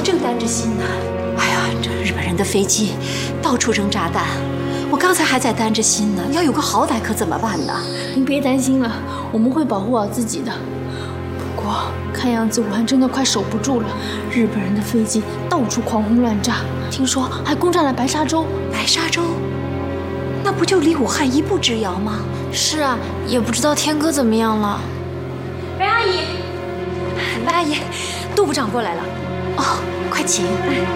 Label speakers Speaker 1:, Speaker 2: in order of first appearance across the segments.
Speaker 1: 正担着心呢。哎呀，这日本人的飞机到处扔炸弹，我刚才还在担着心呢。要有个好歹可怎么办呢？
Speaker 2: 您别担心了，我们会保护好自己的。不过看样子武汉真的快守不住了，日本人的飞机到处狂轰乱炸，听说还攻占了白沙洲。
Speaker 1: 白沙洲？那不就离武汉一步之遥吗？
Speaker 2: 是啊，也不知道天哥怎么样了。
Speaker 1: 白阿姨，白阿姨，杜部长过来了。哦，快请。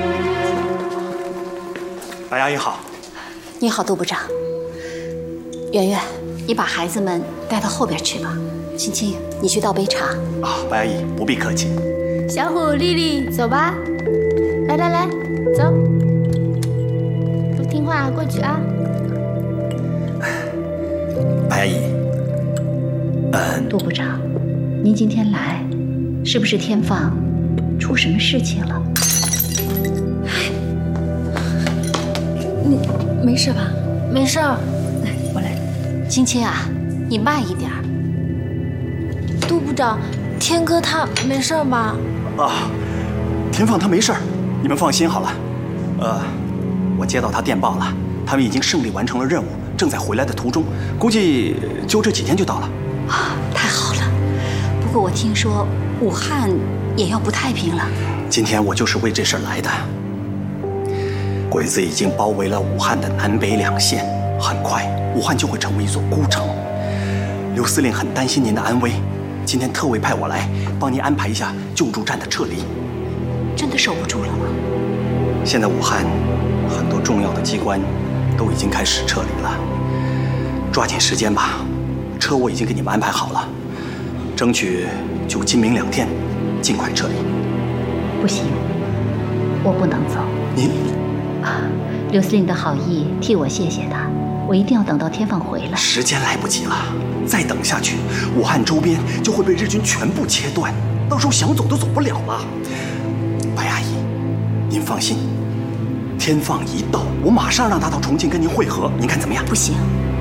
Speaker 3: 白阿姨好。
Speaker 1: 你好，杜部长。圆圆，你把孩子们带到后边去吧。青青，你去倒杯茶。
Speaker 3: 啊，白阿姨不必客气。
Speaker 2: 小虎、丽丽，走吧。来来来，走。都听话，过去啊。
Speaker 3: 白阿姨，
Speaker 1: 杜部长，您今天来，是不是天放出什么事情了？
Speaker 2: 你没事吧？没事。
Speaker 1: 我来。青青啊，你慢一点。
Speaker 2: 杜部长，天哥他没事吧？
Speaker 3: 啊，天放他没事儿，你们放心好了。我接到他电报了，他们已经胜利完成了任务，正在回来的途中，估计就这几天就到了。
Speaker 1: 啊，太好了！不过我听说武汉也要不太平了。
Speaker 3: 今天我就是为这事儿来的。鬼子已经包围了武汉的南北两线，很快武汉就会成为一座孤城。刘司令很担心您的安危，今天特委派我来帮您安排一下救助站的撤离。
Speaker 1: 真的守不住了吗？
Speaker 3: 现在武汉很多重要的机关都已经开始撤离了，抓紧时间吧。车我已经给你们安排好了，争取就今明2天尽快撤离。
Speaker 1: 不行，我不能走。
Speaker 3: 您
Speaker 1: 刘司令的好意，替我谢谢他。我一定要等到天放回来。
Speaker 3: 时间来不及了，再等下去，武汉周边就会被日军全部切断，到时候想走都走不了了。白阿姨，您放心，天放一到，我马上让他到重庆跟您会合，您看怎么样？
Speaker 1: 不行，